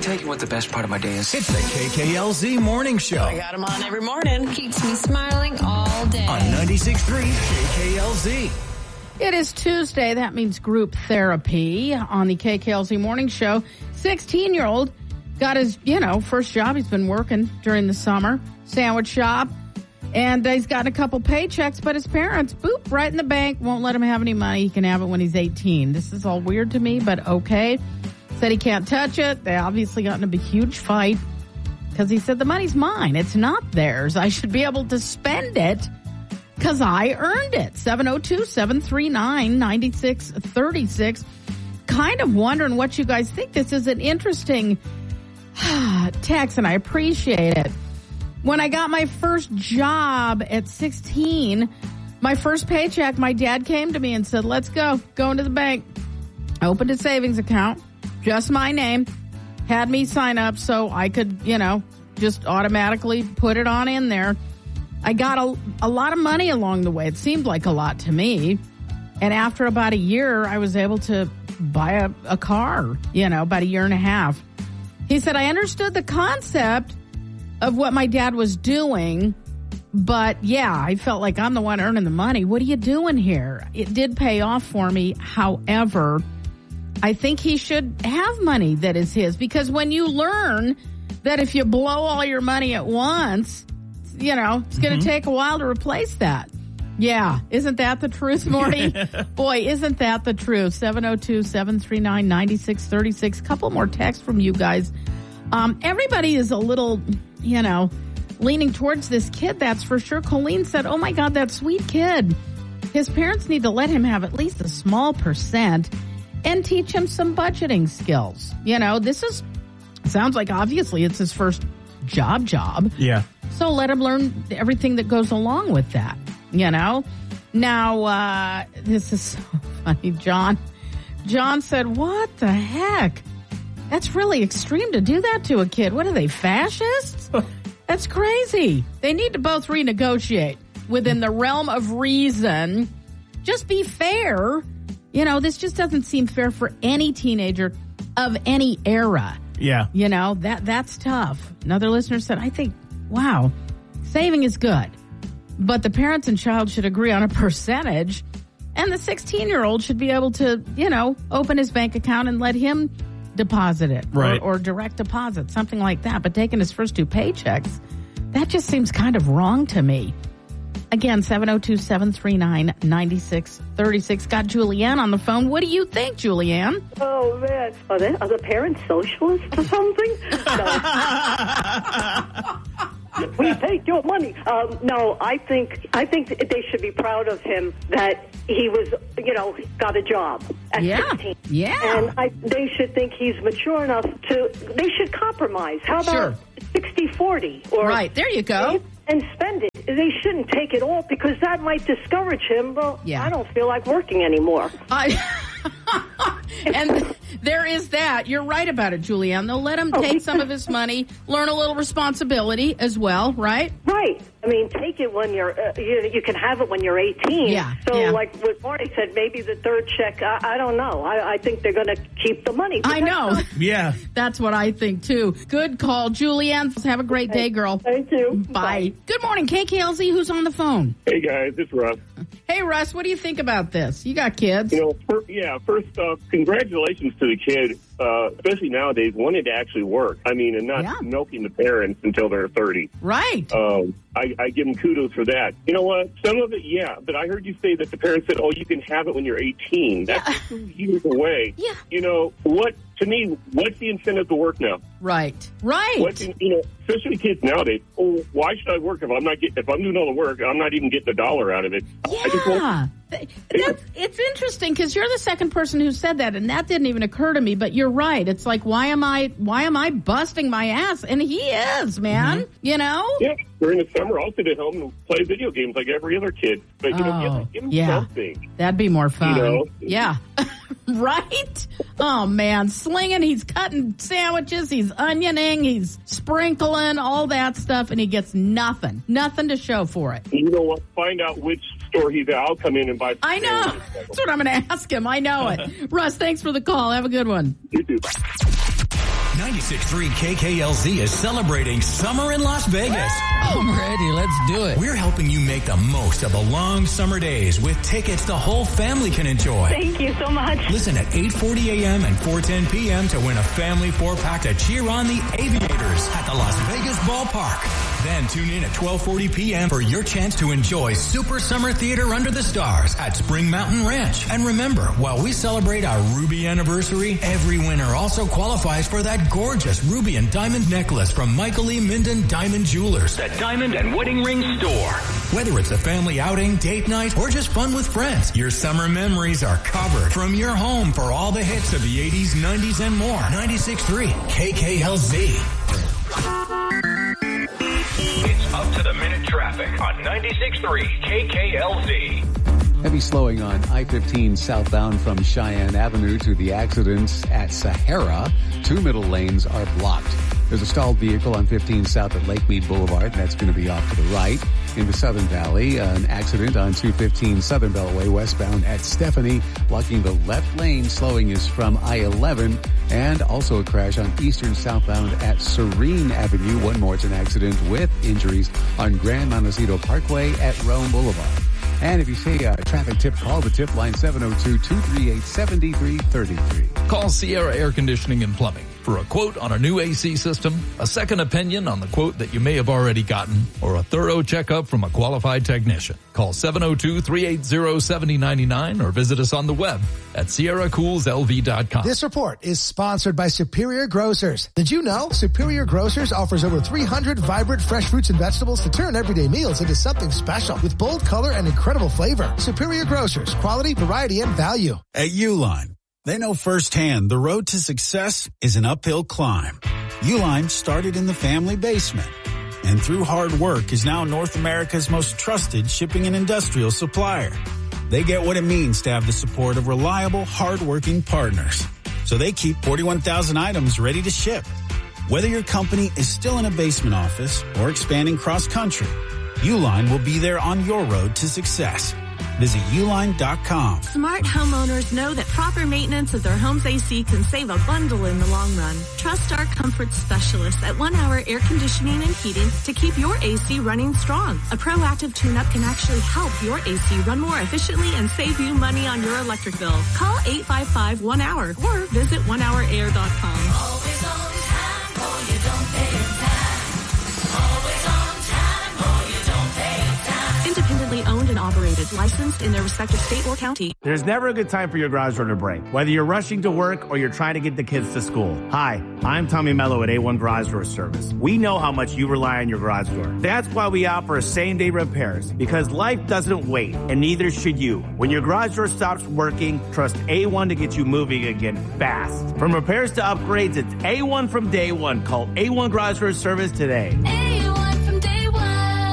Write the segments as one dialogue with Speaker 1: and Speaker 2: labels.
Speaker 1: tell you what the best part of my day is?
Speaker 2: It's the KKLZ Morning Show.
Speaker 3: I got him on every morning.
Speaker 4: Keeps me smiling all day.
Speaker 2: On 96.3 KKLZ.
Speaker 5: It is Tuesday. That means group therapy on the KKLZ Morning Show. 16-year-old got his, first job. He's been working during the summer. Sandwich shop. And he's gotten a couple paychecks, but his parents, boop, right in the bank, won't let him have any money. He can have it when he's 18. This is all weird to me, but okay. Said he can't touch it. They obviously got in a huge fight because he said the money's mine. It's not theirs. I should be able to spend it because I earned it. 702-739-9636. Kind of wondering what you guys think. This is an interesting text, and I appreciate it. When I got my first job at 16, my first paycheck, my dad came to me and said, let's go. Go into the bank. I opened a savings account, just my name, had me sign up so I could, just automatically put it on in there. I got a lot of money along the way. It seemed like a lot to me. And after about a year, I was able to buy a car, about a year and a half. He said, I understood the concept of what my dad was doing, but yeah, I felt like I'm the one earning the money. What are you doing here? It did pay off for me. However, I think he should have money that is his, because when you learn that if you blow all your money at once, it's going to take a while to replace that. Yeah. Isn't that the truth, Morty? Boy, isn't that the truth? 702-739-9636. Couple more texts from you guys. Everybody is a little, leaning towards this kid. That's for sure. Colleen said, oh my God, that sweet kid. His parents need to let him have at least a small percent and teach him some budgeting skills. Sounds like obviously it's his first job.
Speaker 6: Yeah.
Speaker 5: So let him learn everything that goes along with that, Now, this is so funny. John said, what the heck? That's really extreme to do that to a kid. What are they, fascists? That's crazy. They need to both renegotiate within the realm of reason. Just be fair. This just doesn't seem fair for any teenager of any era.
Speaker 6: Yeah.
Speaker 5: That's tough. Another listener said, I think, wow, saving is good, but the parents and child should agree on a percentage, and the 16-year-old should be able to, open his bank account and let him deposit it,
Speaker 6: right,
Speaker 5: or direct deposit, something like that. But taking his first two paychecks, that just seems kind of wrong to me. Again, 702-739-9636. Got Julianne on the phone. What do you think, Julianne?
Speaker 7: Oh, man. Are the parents socialists or something? No. We take your money. No, I think they should be proud of him that he was, got a job at 16.
Speaker 5: Yeah.
Speaker 7: And they should think he's mature enough they should compromise. How about 60-40?
Speaker 5: Right, there you go.
Speaker 7: And spend it. They shouldn't take it all because that might discourage him. Well, I don't feel like working anymore.
Speaker 5: And there is that. You're right about it, Julianne. They'll let him take some of his money, learn a little responsibility as well, right?
Speaker 7: Right. I mean, take it when you're, you can have it when you're 18.
Speaker 5: Yeah.
Speaker 7: So like what Marty said, maybe the third check, I don't know. I think they're going to keep the money.
Speaker 5: I know.
Speaker 6: Yeah.
Speaker 5: That's what I think, too. Good call, Julianne. Have a great day, girl.
Speaker 7: Thank you.
Speaker 5: Bye. Good morning, KKLZ. Who's on the phone?
Speaker 8: Hey, guys. It's Russ.
Speaker 5: Hey, Russ. What do you think about this? You got kids.
Speaker 8: First off, congratulations to the kid, especially nowadays, wanting to actually work. I mean, and not milking the parents until they're 30.
Speaker 5: Right.
Speaker 8: I give them kudos for that. You know what? Some of it, but I heard you say that the parents said, you can have it when you're 18. That's 2 years away.
Speaker 5: Yeah.
Speaker 8: To me, what's the incentive to work now?
Speaker 5: Right.
Speaker 8: Especially kids nowadays. Oh, why should I work if I'm doing all the work? I'm not even getting $1 out of it.
Speaker 5: Yeah. It's interesting because you're the second person who said that, and that didn't even occur to me. But you're right. It's like, why am I busting my ass? And he is, man.
Speaker 8: Mm-hmm.
Speaker 5: Yeah.
Speaker 8: During the summer, I'll sit at home and play video games like every other kid. But give him something.
Speaker 5: That'd be more fun.
Speaker 8: Yeah.
Speaker 5: Right? Oh man, slinging. He's cutting sandwiches. He's onioning. He's sprinkling all that stuff, and he gets nothing to show for it.
Speaker 8: You know what? Find out which store he's at. I'll come in and buy.
Speaker 5: I know. That's what I'm going to ask him. I know it. Russ, thanks for the call. Have a good one.
Speaker 8: You too.
Speaker 2: 96.3 KKLZ is celebrating summer in Las Vegas.
Speaker 1: I'm ready. Let's do it.
Speaker 2: We're helping you make the most of the long summer days with tickets the whole family can enjoy.
Speaker 7: Thank you so much.
Speaker 2: Listen at 8:40 a.m. and 4:10 p.m. to win a family 4-pack to cheer on the Aviators at the Las Vegas Ballpark. Then tune in at 12:40 p.m. for your chance to enjoy Super Summer Theater Under the Stars at Spring Mountain Ranch. And remember, while we celebrate our Ruby anniversary, every winner also qualifies for that gorgeous ruby and diamond necklace from Michael E. Minden Diamond Jewelers, the Diamond and Wedding Ring Store. Whether it's a family outing, date night, or just fun with friends, your summer memories are covered from your home for all the hits of the 80s, 90s, and more. 96.3 KKLZ. It's up to the minute traffic on 96.3 KKLZ.
Speaker 3: Heavy slowing on I-15 southbound from Cheyenne Avenue to the accidents at Sahara. 2 middle lanes are blocked. There's a stalled vehicle on 15 south at Lakemead Boulevard. That's going to be off to the right. In the Southern Valley, an accident on 215 Southern Beltway westbound at Stephanie, blocking the left lane. Slowing is from I-11. And also a crash on eastern southbound at Serene Avenue. One more, it's an accident with injuries on Grand Montecito Parkway at Rome Boulevard. And if you see a traffic tip, call the tip line 702-238-7333.
Speaker 1: Call Sierra Air Conditioning and Plumbing for a quote on a new AC system, a second opinion on the quote that you may have already gotten, or a thorough checkup from a qualified technician. Call 702-380-7099 or visit us on the web at sierracoolslv.com.
Speaker 6: This report is sponsored by Superior Grocers. Did you know Superior Grocers offers over 300 vibrant fresh fruits and vegetables to turn everyday meals into something special with bold color and incredible flavor? Superior Grocers, quality, variety, and value.
Speaker 9: At Uline, they know firsthand the road to success is an uphill climb. Uline started in the family basement and through hard work is now North America's most trusted shipping and industrial supplier. They get what it means to have the support of reliable, hard-working partners. So they keep 41,000 items ready to ship. Whether your company is still in a basement office or expanding cross-country, Uline will be there on your road to success. Visit Uline.com.
Speaker 10: Smart homeowners know that proper maintenance of their home's AC can save a bundle in the long run. Trust our comfort specialists at 1 Hour Air Conditioning and Heating to keep your AC running strong. A proactive tune-up can actually help your AC run more efficiently and save you money on your electric bill. Call 855-1HOUR or visit onehourair.com.
Speaker 11: Always on time or you don't pay time. Always on time or you don't pay time.
Speaker 10: Independently owned and operated, licensed in their respective state or county.
Speaker 12: There's never a good time for your garage door to break, whether you're rushing to work or you're trying to get the kids to school. Hi, I'm Tommy Mello at A1 Garage Door Service. We know how much you rely on your garage door. That's why we offer same-day repairs, because life doesn't wait, and neither should you. When your garage door stops working, trust A1 to get you moving again fast. From repairs to upgrades, it's A1 from day one. Call A1 Garage Door Service today.
Speaker 11: A1 from day one.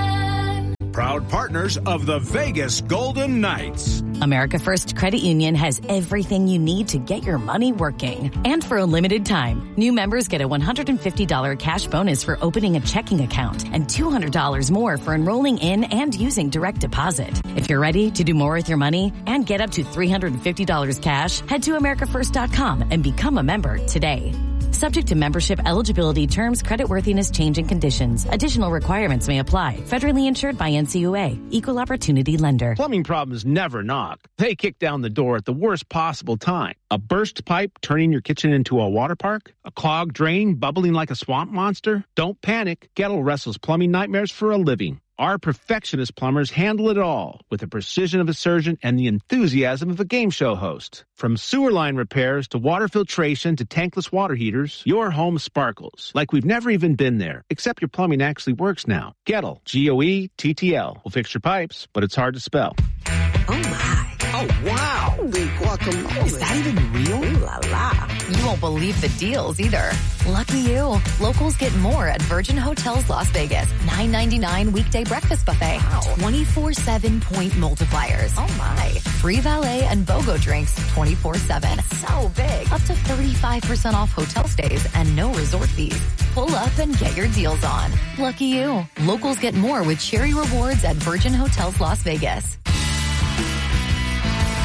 Speaker 13: Proud partners of the Vegas Golden Knights.
Speaker 14: America First Credit Union has everything you need to get your money working. And for a limited time, new members get a $150 cash bonus for opening a checking account and $200 more for enrolling in and using direct deposit. If you're ready to do more with your money and get up to $350 cash, head to AmericaFirst.com and become a member today. Subject to membership eligibility, terms, creditworthiness, changing conditions. Additional requirements may apply. Federally insured by NCUA. Equal opportunity lender.
Speaker 15: Plumbing problems never knock. They kick down the door at the worst possible time. A burst pipe turning your kitchen into a water park? A clogged drain bubbling like a swamp monster? Don't panic. Gettle wrestles plumbing nightmares for a living. Our perfectionist plumbers handle it all with the precision of a surgeon and the enthusiasm of a game show host. From sewer line repairs to water filtration to tankless water heaters, your home sparkles like we've never even been there, except your plumbing actually works now. Gettle, Goettl, will fix your pipes, but it's hard to spell.
Speaker 16: Oh, my. Oh, wow. Holy guacamole. Is that even real? Ooh la la.
Speaker 4: You won't believe the deals either. Lucky you. Locals get more at Virgin Hotels Las Vegas. $9.99 weekday breakfast buffet. Wow. 24/7 point multipliers.
Speaker 16: Oh, my.
Speaker 4: Free valet and BOGO drinks 24/7.
Speaker 16: So big.
Speaker 4: Up to 35% off hotel stays and no resort fees. Pull up and get your deals on. Lucky you. Locals get more with Cherry Rewards at Virgin Hotels Las Vegas.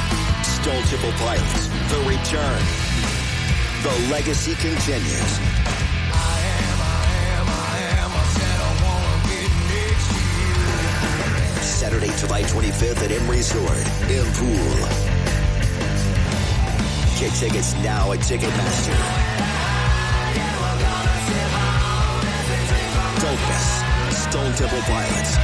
Speaker 17: Stole Triple Pilots, the return. The legacy continues. Saturday, July 25th at Emery Sword in Poole. Get tickets now at Ticketmaster. Don't miss Stone Temple Pilots.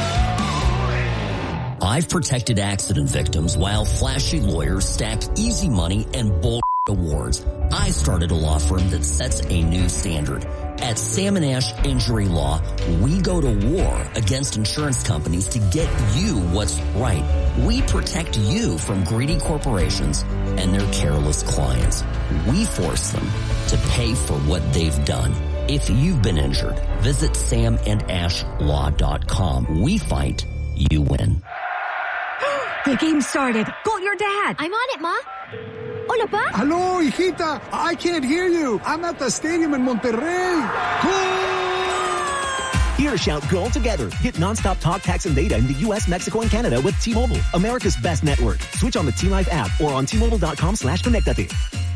Speaker 18: I've protected accident victims while flashy lawyers stack easy money and bull awards. I started a law firm that sets a new standard. At Sam & Ash Injury Law, we go to war against insurance companies to get you what's right. We protect you from greedy corporations and their careless clients. We force them to pay for what they've done. If you've been injured, visit samandashlaw.com. We fight, you win.
Speaker 19: The game started. Call your dad.
Speaker 20: I'm on it, Ma. Hola, Pa.
Speaker 21: Hello, hijita. I can't hear you. I'm at the stadium in Monterrey.
Speaker 22: Here to shout goal together. Get nonstop talk, text, and data in the U.S., Mexico, and Canada with T-Mobile, America's best network. Switch on the T-Life app or on T-Mobile.com/connectate.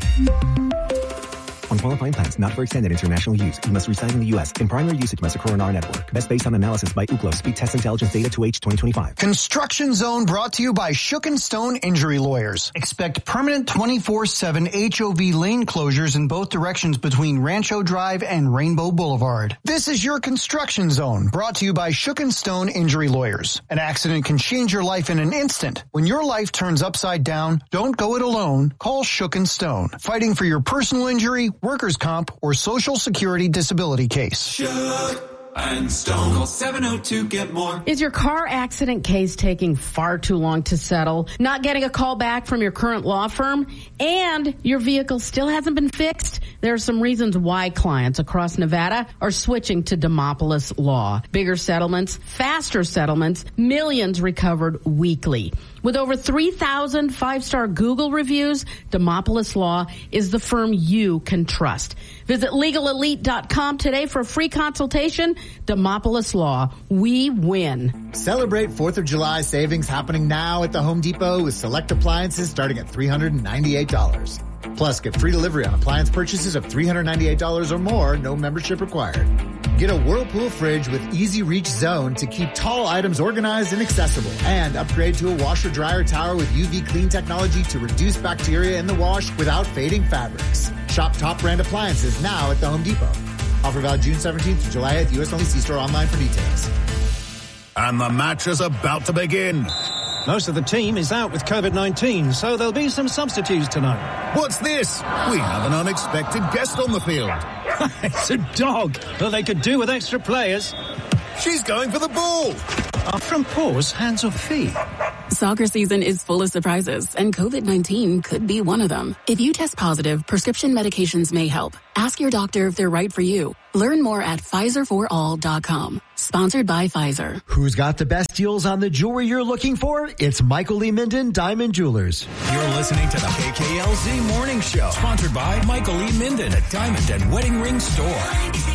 Speaker 22: On qualifying plans, not for extended international use. You must reside in the U.S. In primary usage must occur on our network. Best based on analysis by Ookla. Speed Test Intelligence Data 2H 2025.
Speaker 23: Construction Zone brought to you by Shook & Stone Injury Lawyers. Expect permanent 24/7 HOV lane closures in both directions between Rancho Drive and Rainbow Boulevard. This is your Construction Zone, brought to you by Shook & Stone Injury Lawyers. An accident can change your life in an instant. When your life turns upside down, don't go it alone. Call Shook & Stone. Fighting for your personal injury, workers' comp, or Social Security disability case.
Speaker 24: Shook and Stone. Call 702-GET-MORE.
Speaker 5: Is your car accident case taking far too long to settle? Not getting a call back from your current law firm? And your vehicle still hasn't been fixed? There are some reasons why clients across Nevada are switching to Demopolis Law. Bigger settlements, faster settlements, millions recovered weekly. With over 3,000 five-star Google reviews, Demopolis Law is the firm you can trust. Visit LegalElite.com today for a free consultation. Demopolis Law. We win.
Speaker 25: Celebrate 4th of July savings happening now at the Home Depot with select appliances starting at $398. Plus, get free delivery on appliance purchases of $398 or more, no membership required. Get a Whirlpool fridge with Easy Reach Zone to keep tall items organized and accessible. And upgrade to a washer-dryer tower with UV clean technology to reduce bacteria in the wash without fading fabrics. Shop top brand appliances now at the Home Depot. Offer valid June 17th to July 8th. U.S. only. See store online for details.
Speaker 13: And the match is about to begin.
Speaker 26: Most of the team is out with COVID-19, so there'll be some substitutes tonight.
Speaker 13: What's this? We have an unexpected guest on the field.
Speaker 26: It's a dog. Well, they could do with extra players.
Speaker 13: She's going for the ball.
Speaker 26: Are front paws hands or feet?
Speaker 27: Soccer season is full of surprises, and COVID-19 could be one of them. If you test positive, prescription medications may help. Ask your doctor if they're right for you. Learn more at PfizerForAll.com. Sponsored by Pfizer.
Speaker 28: Who's got the best deals on the jewelry you're looking for? It's Michael Lee Minden, Diamond Jewelers.
Speaker 2: You're listening to the KKLZ Morning Show. Sponsored by Michael Lee Minden at Diamond and Wedding Ring Store.